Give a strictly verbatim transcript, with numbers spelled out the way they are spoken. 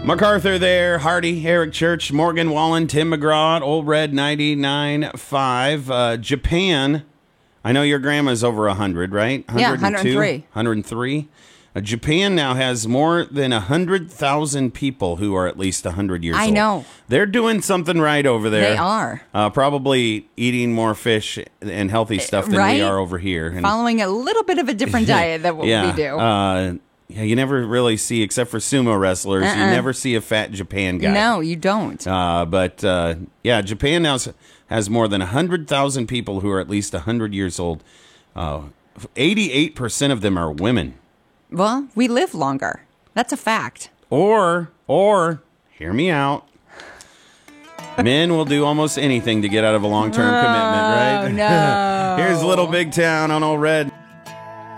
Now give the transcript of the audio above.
MacArthur there, Hardy, Eric Church, Morgan Wallen, Tim McGraw, Old Red ninety-nine point five. Uh, Japan, I know your grandma's over one hundred, right? Yeah, one hundred three. one hundred three. Uh, Japan now has more than one hundred thousand people who are at least one hundred years I old. I know. They're doing something right over there. They are. Uh, probably eating more fish and healthy stuff than right? we are over here. And following a little bit of a different diet than what yeah, we do. Uh, yeah, you never really see, except for sumo wrestlers, uh-uh. you never see a fat Japan guy. No, you don't. Uh, but, uh, yeah, Japan now has more than one hundred thousand people who are at least one hundred years old. Uh, eighty-eight percent of them are women. Well, we live longer. That's a fact. Or, or, hear me out. Men will do almost anything to get out of a long-term oh, commitment, right? No. Here's Little Big Town on Old Red.